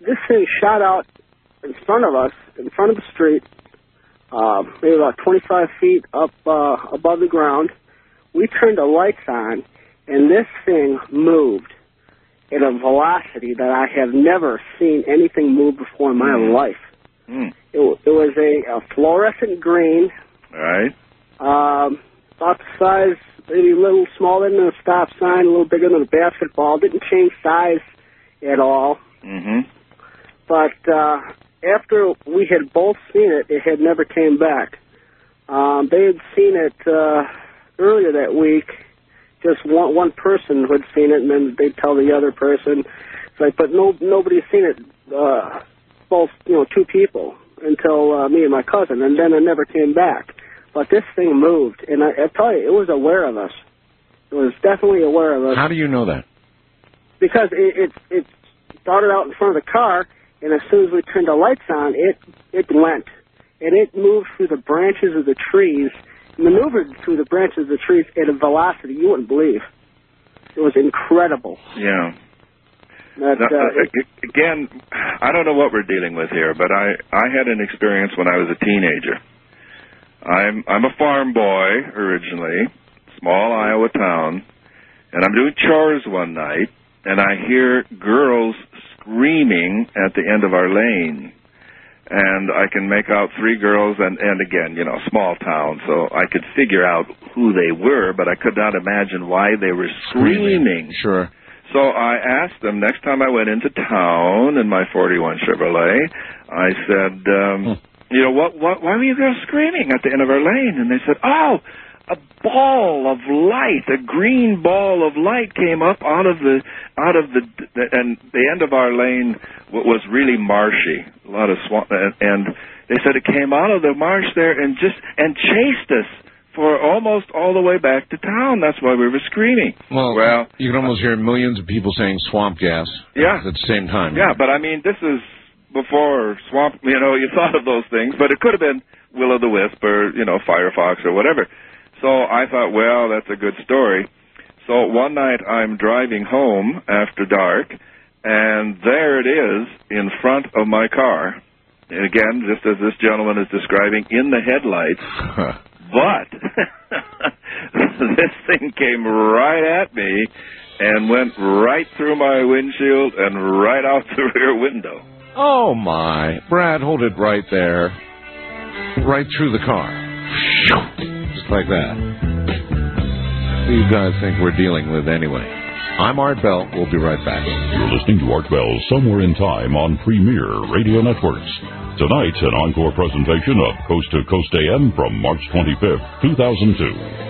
this thing shot out in front of us, in front of the street, maybe about 25 feet up above the ground. We turned the lights on, and this thing moved at a velocity that I have never seen anything move before in my life. It was a fluorescent green. All right. About the size, maybe a little smaller than a stop sign, a little bigger than a basketball. Didn't change size at all. But after we had both seen it, it had never came back. They had seen it earlier that week. Just one person who had seen it, and then they'd tell the other person. It's like, but nobody's seen it. Both, two people until me and my cousin, and then it never came back. But this thing moved, and I tell you, it was aware of us. It was definitely aware of us. How do you know that? Because it started out in front of the car, and as soon as we turned the lights on, it went. And it moved through the branches of the trees, maneuvered through the branches of the trees at a velocity you wouldn't believe. It was incredible. Yeah. Again, I don't know what we're dealing with here, but I had an experience when I was a teenager. I'm a farm boy originally, small Iowa town, and I'm doing chores one night, and I hear girls screaming at the end of our lane. And I can make out three girls, and again, small town, so I could figure out who they were, but I could not imagine why they were screaming. Sure. So I asked them, next time I went into town in my 41 Chevrolet, I said, why were you girls screaming at the end of our lane? And they said, oh, a ball of light, a green ball of light came up out of the and the end of our lane was really marshy, a lot of swamp, and they said it came out of the marsh there and chased us for almost all the way back to town. That's why we were screaming. Well, you can almost hear millions of people saying swamp gas at the same time. Yeah, but I mean, this is before swamp, you thought of those things, but it could have been will-o'-the-wisp or, firefox or whatever. So I thought, well, that's a good story. So one night I'm driving home after dark, and there it is in front of my car. And again, just as this gentleman is describing, in the headlights. But this thing came right at me and went right through my windshield and right out the rear window. Oh, my. Brad, hold it right there. Right through the car. Just like that. What do you guys think we're dealing with anyway? I'm Art Bell. We'll be right back. You're listening to Art Bell Somewhere in Time on Premier Radio Networks. Tonight, an encore presentation of Coast to Coast AM from March 25th, 2002.